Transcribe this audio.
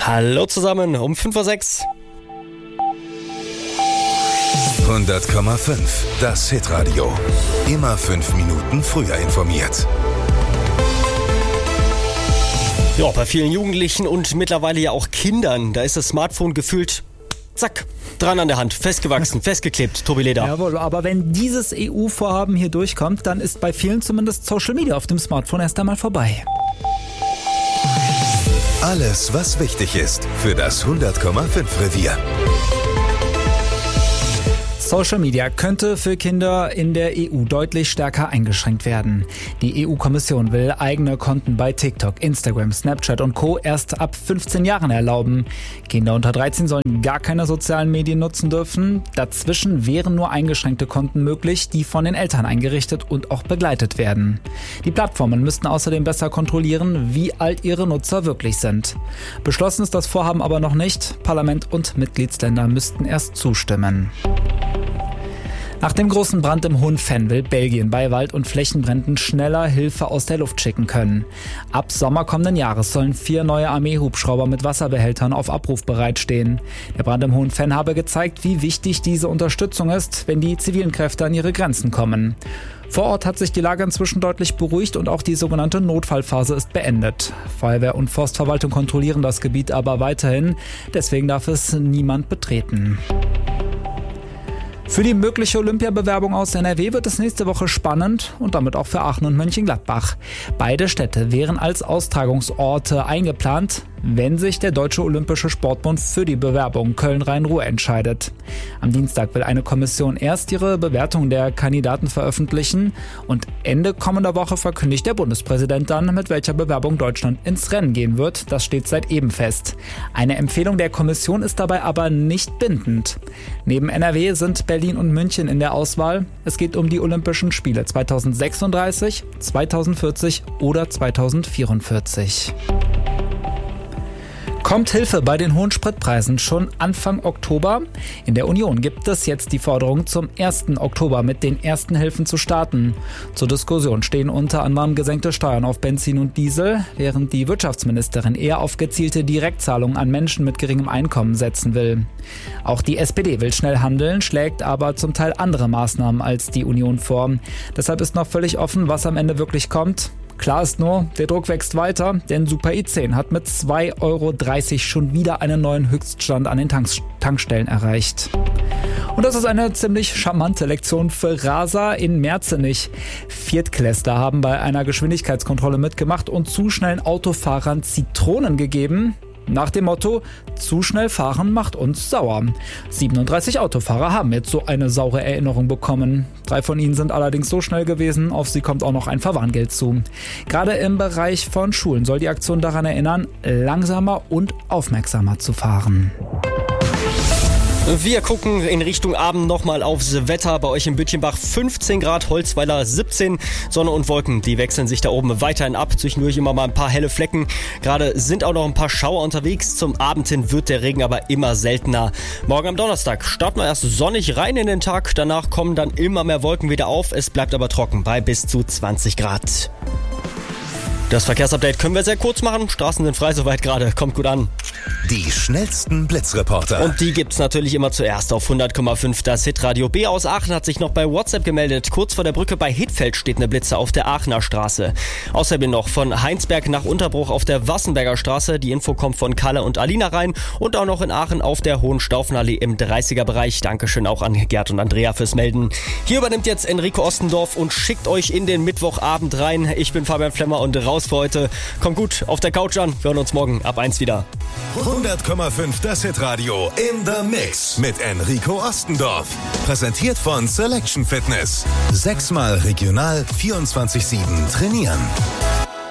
Hallo zusammen, um 5:06 Uhr. 100,5, das Hitradio. Immer 5 Minuten früher informiert. Ja, bei vielen Jugendlichen und mittlerweile ja auch Kindern, da ist das Smartphone gefühlt, zack, dran an der Hand, festgewachsen, festgeklebt. Tobi Leder. Jawohl, aber wenn dieses EU-Vorhaben hier durchkommt, dann ist bei vielen zumindest Social Media auf dem Smartphone erst einmal vorbei. Alles, was wichtig ist für das 100,5 Revier. Social Media könnte für Kinder in der EU deutlich stärker eingeschränkt werden. Die EU-Kommission will eigene Konten bei TikTok, Instagram, Snapchat und Co. erst ab 15 Jahren erlauben. Kinder unter 13 sollen gar keine sozialen Medien nutzen dürfen. Dazwischen wären nur eingeschränkte Konten möglich, die von den Eltern eingerichtet und auch begleitet werden. Die Plattformen müssten außerdem besser kontrollieren, wie alt ihre Nutzer wirklich sind. Beschlossen ist das Vorhaben aber noch nicht. Parlament und Mitgliedsländer müssten erst zustimmen. Nach dem großen Brand im Hohen Venn will Belgien bei Wald- und Flächenbränden schneller Hilfe aus der Luft schicken können. Ab Sommer kommenden Jahres sollen 4 neue Armeehubschrauber mit Wasserbehältern auf Abruf bereitstehen. Der Brand im Hohen Venn habe gezeigt, wie wichtig diese Unterstützung ist, wenn die zivilen Kräfte an ihre Grenzen kommen. Vor Ort hat sich die Lage inzwischen deutlich beruhigt und auch die sogenannte Notfallphase ist beendet. Feuerwehr und Forstverwaltung kontrollieren das Gebiet aber weiterhin, deswegen darf es niemand betreten. Für die mögliche Olympiabewerbung aus NRW wird es nächste Woche spannend und damit auch für Aachen und Mönchengladbach. Beide Städte wären als Austragungsorte eingeplant, wenn sich der Deutsche Olympische Sportbund für die Bewerbung Köln-Rhein-Ruhr entscheidet. Am Dienstag will eine Kommission erst ihre Bewertung der Kandidaten veröffentlichen und Ende kommender Woche verkündigt der Bundespräsident dann, mit welcher Bewerbung Deutschland ins Rennen gehen wird. Das steht seit eben fest. Eine Empfehlung der Kommission ist dabei aber nicht bindend. Neben NRW sind Berlin und München in der Auswahl. Es geht um die Olympischen Spiele 2036, 2040 oder 2044. Kommt Hilfe bei den hohen Spritpreisen schon Anfang Oktober? In der Union gibt es jetzt die Forderung, zum 1. Oktober mit den ersten Hilfen zu starten. Zur Diskussion stehen unter anderem gesenkte Steuern auf Benzin und Diesel, während die Wirtschaftsministerin eher auf gezielte Direktzahlungen an Menschen mit geringem Einkommen setzen will. Auch die SPD will schnell handeln, schlägt aber zum Teil andere Maßnahmen als die Union vor. Deshalb ist noch völlig offen, was am Ende wirklich kommt. Klar ist nur, der Druck wächst weiter, denn Super E10 hat mit 2,30 € schon wieder einen neuen Höchststand an den Tankstellen erreicht. Und das ist eine ziemlich charmante Lektion für Raser in Merzenich. Viertklässler haben bei einer Geschwindigkeitskontrolle mitgemacht und zu schnellen Autofahrern Zitronen gegeben. Nach dem Motto, zu schnell fahren macht uns sauer. 37 Autofahrer haben jetzt so eine saure Erinnerung bekommen. 3 von ihnen sind allerdings so schnell gewesen, auf sie kommt auch noch ein Verwarngeld zu. Gerade im Bereich von Schulen soll die Aktion daran erinnern, langsamer und aufmerksamer zu fahren. Wir gucken in Richtung Abend nochmal aufs Wetter. Bei euch in Bütchenbach 15 Grad, Holzweiler 17. Sonne und Wolken, die wechseln sich da oben weiterhin ab. Zwischendurch immer mal ein paar helle Flecken. Gerade sind auch noch ein paar Schauer unterwegs. Zum Abend hin wird der Regen aber immer seltener. Morgen am Donnerstag starten wir erst sonnig rein in den Tag. Danach kommen dann immer mehr Wolken wieder auf. Es bleibt aber trocken bei bis zu 20 Grad. Das Verkehrsupdate können wir sehr kurz machen. Straßen sind frei soweit gerade. Kommt gut an. Die schnellsten Blitzreporter. Und die gibt's natürlich immer zuerst auf 100,5. Das Hitradio B aus Aachen hat sich noch bei WhatsApp gemeldet. Kurz vor der Brücke bei Hittfeld steht eine Blitze auf der Aachener Straße. Außerdem noch von Heinsberg nach Unterbruch auf der Wassenberger Straße. Die Info kommt von Kalle und Alina rein. Und auch noch in Aachen auf der Hohenstaufenallee im 30er-Bereich. Dankeschön auch an Gerd und Andrea fürs Melden. Hier übernimmt jetzt Enrico Ostendorf und schickt euch in den Mittwochabend rein. Ich bin Fabian Flemmer und raus für heute. Kommt gut auf der Couch an. Wir hören uns morgen ab 1 wieder. 100,5 das Hitradio in the Mix mit Enrico Ostendorf. Präsentiert von Selection Fitness. 6-mal regional 24/7 trainieren.